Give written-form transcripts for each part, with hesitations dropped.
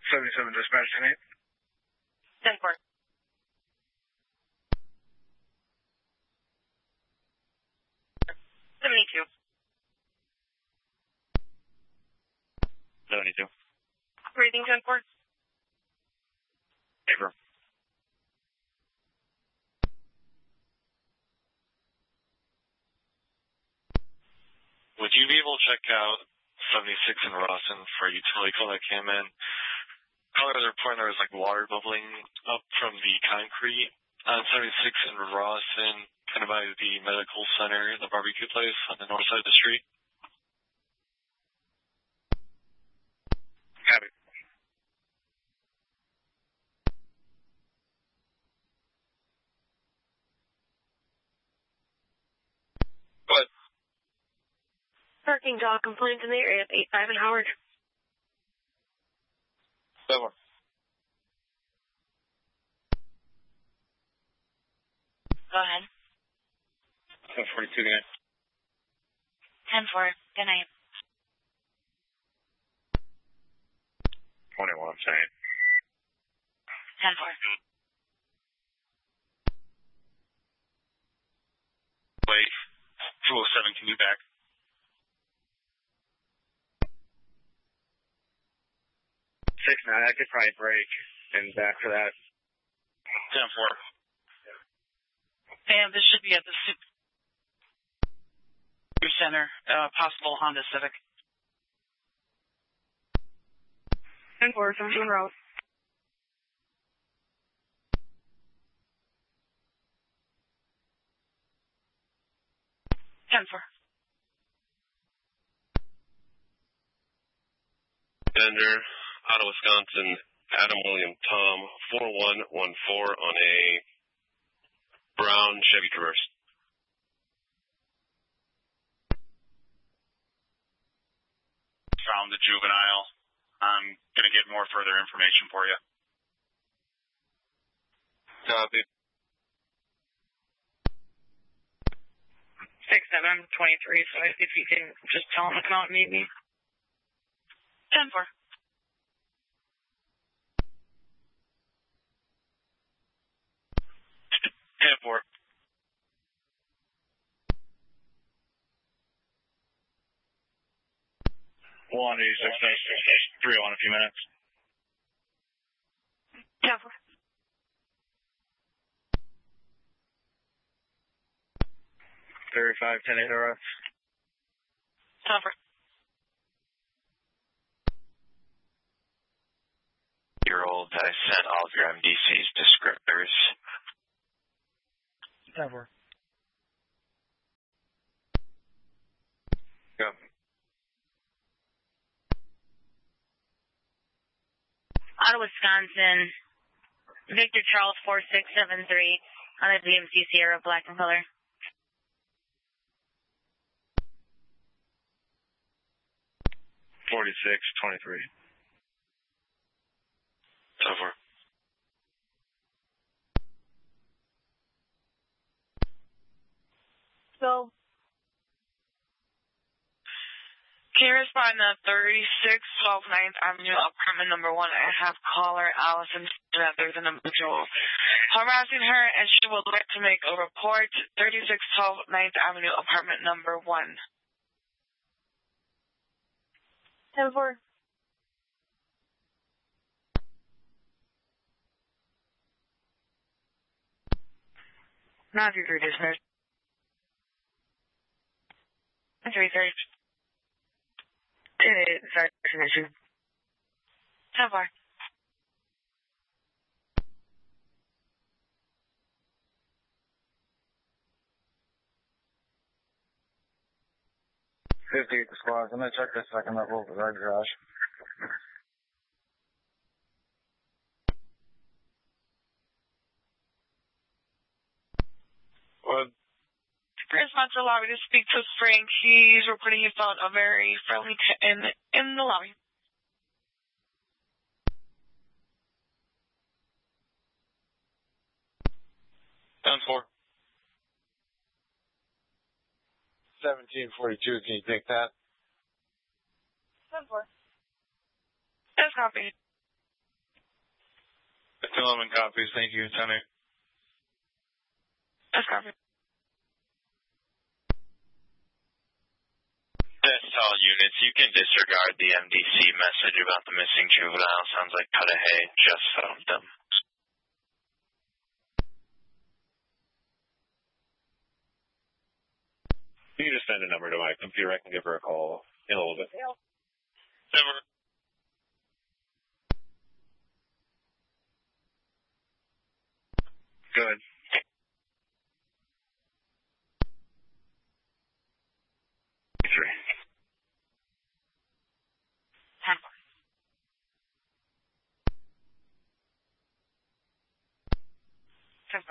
77 dispatch 10-8. 10-4. Rating 10-4. Paper. Would you be able to check out 76 in Rawson for a utility call that came in? Caller was reporting there was like water bubbling up from the concrete on 76 in Rawson, kind of by the medical center, the barbecue place on the north side of the street. Have it. What? Parking dog complaint in the area of 85 and Howard. 7. Go ahead. 10-42, good night. 10-4, good night. 21, I'm saying. 10-4. Wait. 207, can you back? 6-9, I could probably break and back for that. 10-4. And this should be at the Super Center, possible Honda Civic. 10-4, Central Road. 10-4. Bender, Ottawa, Wisconsin, Adam William Tom, 4114 on a brown Chevy Traverse. Found the juvenile. I'm going to get more further information for you. Copy. 6-7, 23, so if you can just tell him to come out and meet me. 10-4. 10-4. We'll on 86, 3 on a few minutes. 10-4. 35, 10-8, alright. 10-4. Year-old, I sent all of your MDC's descriptors. 10-4. Go. Ottawa, Wisconsin, Victor Charles 4673 on the DMC Sierra, black and color. 46-23. 10-4. So, Can you respond to 3612 9th Avenue, apartment number 1? I have caller Allison that there's an individual harassing her, and she would like to make a report. 3612 9th Avenue, apartment number 1. 10-4. Not if you're dismissed. 3-3. 10-8, sorry, issue. 10-4. 58 the squads. I'm going to check this second level with our garage. What? Chris wants to allow me to speak to Frank. He's reporting he felt a very friendly in the lobby. Down 4. 1742, can you take that? 10-4. That's copy. Philemon copies. Thank you, 10-8. That's copy. That's all units. You can disregard the MDC message about the missing juvenile. Sounds like Cudahy just found them. You can just send a number to my computer. I can give her a call in a little bit. Never. Good. Three. Super.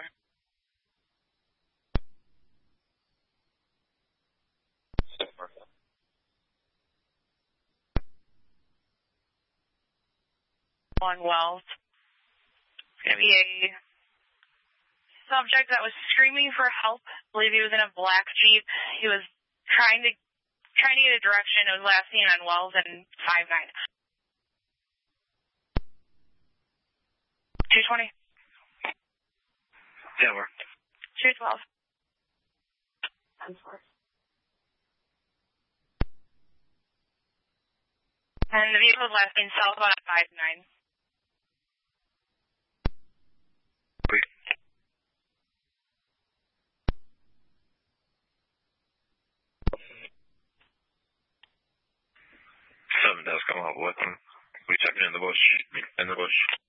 On Wells. It's going to be a subject that was screaming for help. I believe he was in a black Jeep. He was trying to get a direction. It was last seen on Wells and 5-9. 220. Yeah, we're 212. And the vehicle was last seen southbound at 5-9. Seven does come up with him. We took it in the bush.